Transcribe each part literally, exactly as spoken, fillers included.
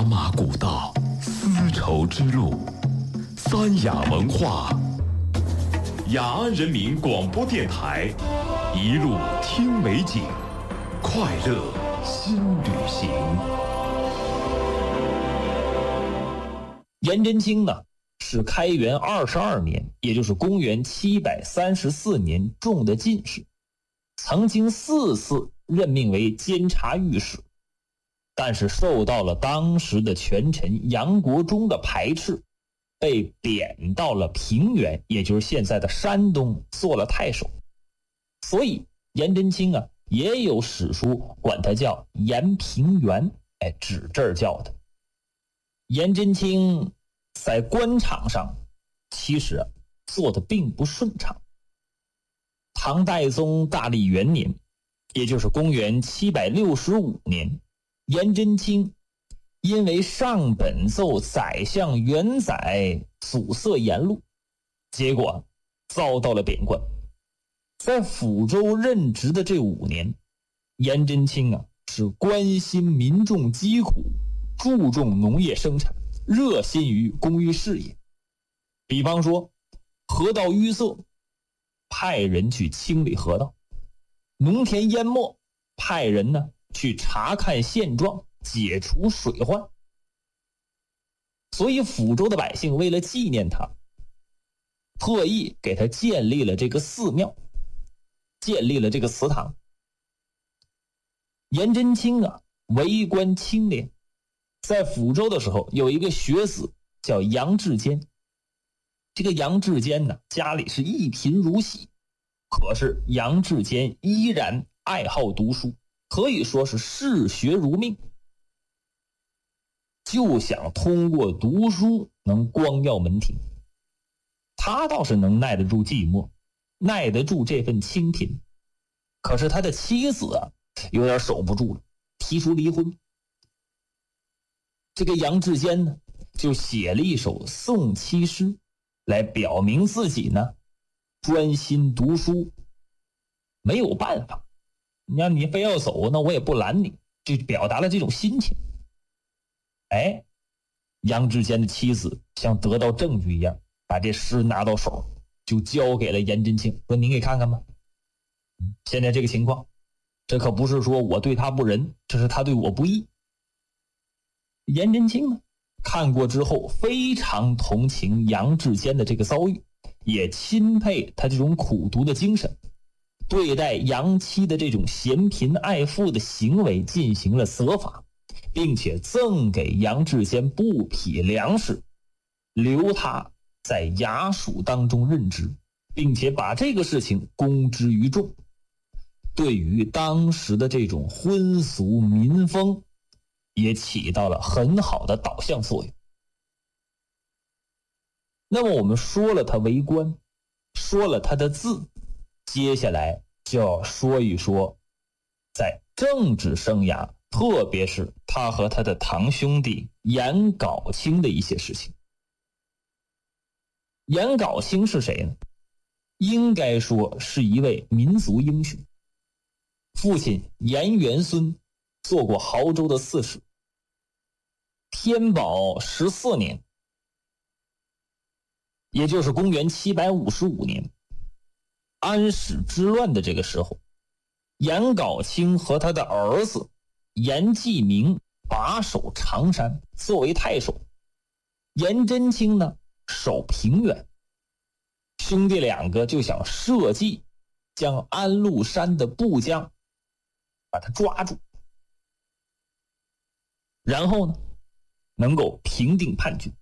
茶马古道，丝绸之路，三雅文化，雅安人民广播电台，一路听美景，快乐新旅行。 颜真卿呢，是开元二十二年，也就是公元七百三十四年中的进士，曾经四次任命为监察御史，但是受到了当时的权臣杨国忠的排斥，被贬到了平原，也就是现在的山东，做了太守。所以颜真卿啊，也有史书管他叫颜平原，哎，指这儿叫的。颜真卿在官场上其实啊做的并不顺畅。唐代宗大历元年，也就是公元七百六十五年，颜真卿因为上本奏宰相元载阻塞言路，结果遭到了贬官。在抚州任职的这五年，颜真卿啊是关心民众疾苦，注重农业生产，热心于公益事业。比方说河道淤塞，派人去清理河道；农田淹没，派人呢去查看现状，解除水患。所以抚州的百姓为了纪念他，特意给他建立了这个寺庙，建立了这个祠堂。颜真卿啊为官清廉，在抚州的时候有一个学子叫杨志坚。这个杨志坚呢，家里是一贫如洗，可是杨志坚依然爱好读书，可以说是嗜学如命，就想通过读书能光耀门庭。他倒是能耐得住寂寞，耐得住这份清贫，可是他的妻子啊有点守不住了，提出离婚。这个杨志坚呢就写了一首送妻诗，来表明自己呢专心读书。没有办法，你要你非要走，那我也不拦你，就表达了这种心情。哎，杨志坚的妻子像得到证据一样，把这诗拿到手，就交给了颜真卿，说您给看看吧。现在这个情况，这可不是说我对他不仁，这是他对我不义。颜真卿呢看过之后，非常同情杨志坚的这个遭遇，也钦佩他这种苦读的精神，对待杨妻的这种嫌贫爱富的行为进行了责罚，并且赠给杨志坚布匹粮食，留他在衙署当中任职，并且把这个事情公之于众，对于当时的这种婚俗民风也起到了很好的导向作用。那么我们说了他为官，说了他的字，接下来就要说一说在政治生涯，特别是他和他的堂兄弟颜杲卿的一些事情。颜杲卿是谁呢？应该说是一位民族英雄。父亲颜元孙做过亳州的刺史。天宝十四年，也就是公元七百五十五年，安史之乱的这个时候，颜杲卿和他的儿子颜季明把守常山，作为太守。颜真卿呢守平原。兄弟两个就想设计将安禄山的部将把他抓住，然后呢能够平定叛军。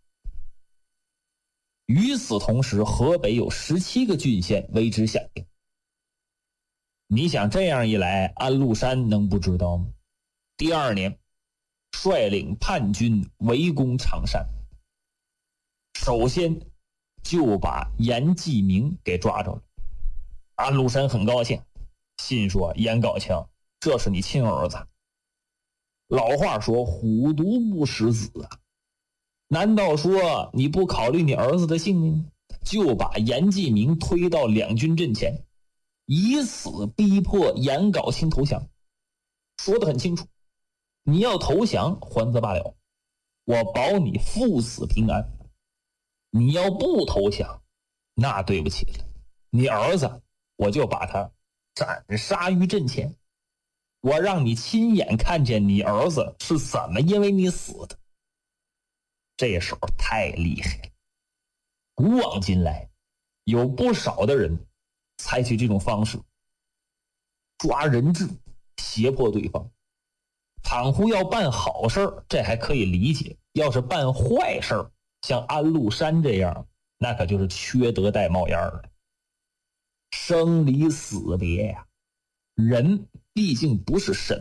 与此同时，河北有十七个郡县为之响应。你想这样一来，安禄山能不知道吗？第二年率领叛军围攻常山，首先就把颜季明给抓着了。安禄山很高兴，心说颜杲卿，这是你亲儿子。老话说虎毒不食子啊，难道说你不考虑你儿子的性命，就把颜季明推到两军阵前，以此逼迫颜杲卿投降？说得很清楚，你要投降还则罢了， 我保你父死平安。你要不投降，那对不起了，你儿子我就把他斩杀于阵前。我让你亲眼看见你儿子是怎么因为你死的。这时候太厉害了，古往今来有不少的人采取这种方式，抓人质胁迫对方。倘乎要办好事这还可以理解，要是办坏事，像安禄山这样，那可就是缺德带冒烟了。生离死别呀、啊，人毕竟不是神。